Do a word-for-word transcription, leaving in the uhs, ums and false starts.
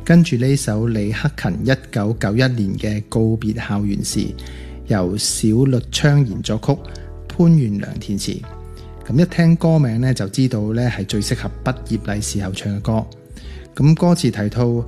跟住呢首李克勤一九九一年嘅告別校園時，由小律昌言作曲，潘元良填詞。咁一聽歌名呢，就知道呢係最適合畢業禮時候唱嘅歌。咁歌詞提到